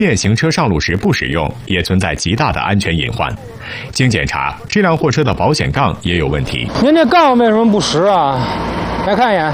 电行车上路时不使用，也存在极大的安全隐患。经检查，这辆货车的保险杠也有问题。 您这杠为什么不实啊？来看一眼。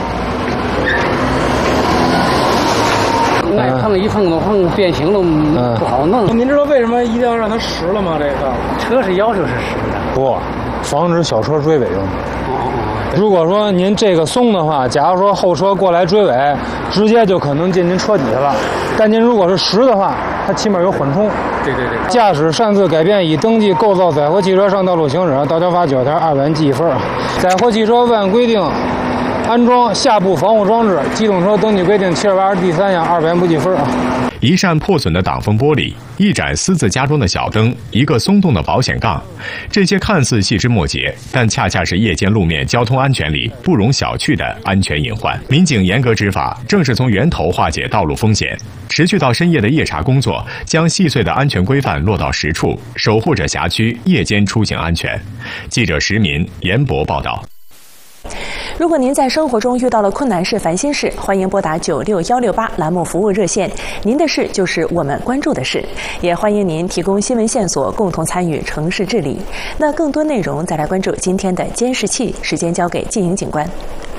爱碰一碰都碰，变形都不好弄。 您知道为什么一定要让它实了吗？这个车是要求是实的， 不，防止小车追尾用。如果说您这个松的话，假如说后车过来追尾，直接就可能进您车底下了。但您如果是实的话，它起码有缓冲。 对。 驾驶擅自改变已登记构造载货汽车上道路行驶，道交法9条200元记1分。载货汽车未按规定安装下部防护装置，机动车登记规定7282第3项200元不记分。 一扇破损的挡风玻璃，一盏私自加装的小灯，一个松动的保险杠，这些看似细枝末节，但恰恰是夜间路面交通安全里不容小觑的安全隐患。民警严格执法，正是从源头化解道路风险。持续到深夜的夜查工作，将细碎的安全规范落到实处，守护着辖区夜间出行安全。记者石民、严博报道。 如果您在生活中遇到了困难事、烦心事，欢迎拨打96168栏目服务热线。您的事就是我们关注的事，也欢迎您提供新闻线索，共同参与城市治理。那更多内容再来关注今天的监视器，时间交给静莹警官。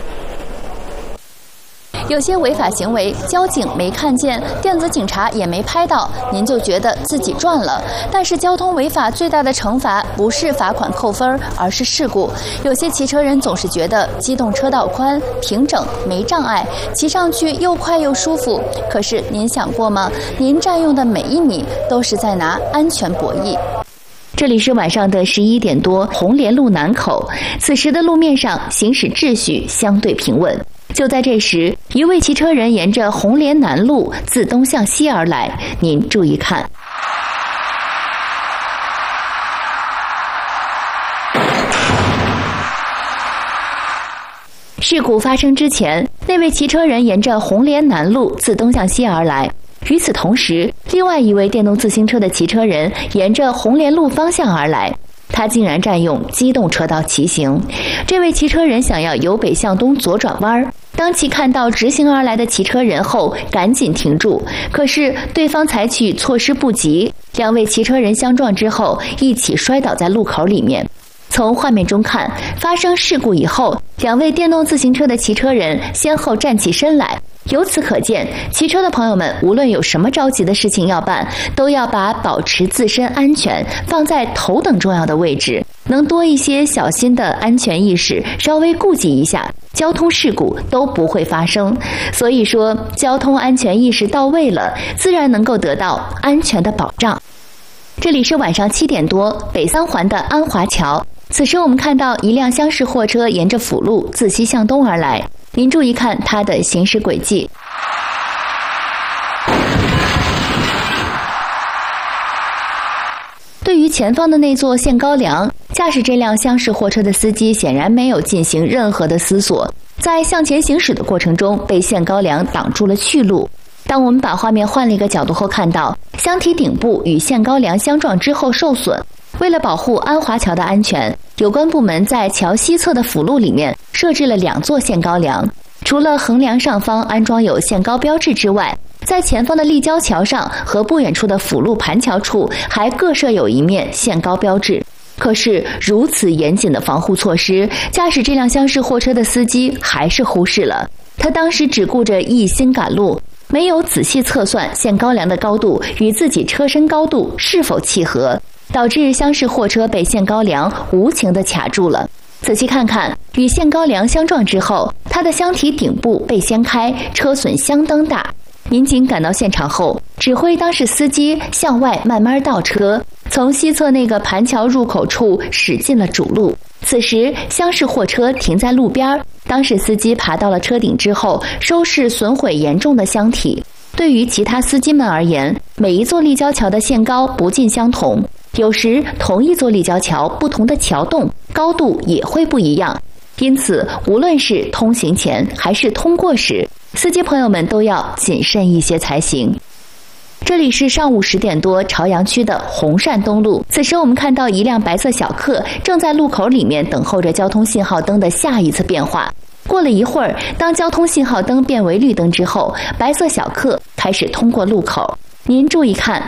有些违法行为，交警没看见，电子警察也没拍到，您就觉得自己赚了。但是交通违法最大的惩罚不是罚款扣分，而是事故。有些骑车人总是觉得机动车道宽、平整、没障碍，骑上去又快又舒服。可是您想过吗？您占用的每一米都是在拿安全博弈。这里是晚上的11点多，红莲路南口。此时的路面上行驶秩序相对平稳。就在这时，一位骑车人沿着红莲南路自东向西而来，您注意看。事故发生之前，那位骑车人沿着红莲南路自东向西而来。与此同时，另外一位电动自行车的骑车人沿着红莲路方向而来，他竟然占用机动车道骑行。这位骑车人想要由北向东左转弯，当其看到直行而来的骑车人后，赶紧停住。可是对方采取措施不及，两位骑车人相撞之后，一起摔倒在路口里面。从画面中看，发生事故以后，两位电动自行车的骑车人先后站起身来。由此可见，骑车的朋友们无论有什么着急的事情要办，都要把保持自身安全放在头等重要的位置，能多一些小心的安全意识，稍微顾及一下，交通事故都不会发生。所以说，交通安全意识到位了，自然能够得到安全的保障。这里是晚上7点多，北三环的安华桥。此时我们看到一辆厢式货车沿着辅路自西向东而来，您注意看它的行驶轨迹。对于前方的那座限高梁，驾驶这辆厢式货车的司机显然没有进行任何的思索，在向前行驶的过程中被限高梁挡住了去路。当我们把画面换了一个角度后，看到箱体顶部与限高梁相撞之后受损。为了保护安华桥的安全，有关部门在桥西侧的辅路里面设置了2座限高梁。除了横梁上方安装有限高标志之外，在前方的立交桥上和不远处的辅路盘桥处还各设有一面限高标志。可是如此严谨的防护措施，驾驶这辆厢式货车的司机还是忽视了。他当时只顾着一心赶路，没有仔细测算限高梁的高度与自己车身高度是否契合，导致厢式货车被限高梁无情地卡住了。仔细看看，与限高梁相撞之后，它的箱体顶部被掀开，车损相当大。民警赶到现场后，指挥当时司机向外慢慢倒车，从西侧那个盘桥入口处驶进了主路。此时厢式货车停在路边，当时司机爬到了车顶之后，收拾损毁严重的箱体。对于其他司机们而言，每一座立交桥的限高不尽相同，有时同一座立交桥不同的桥洞高度也会不一样，因此无论是通行前还是通过时，司机朋友们都要谨慎一些才行。这里是上午10点多，朝阳区的红善东路。此时我们看到一辆白色小客正在路口里面等候着交通信号灯的下一次变化。过了一会儿，当交通信号灯变为绿灯之后，白色小客开始通过路口。 您注意看，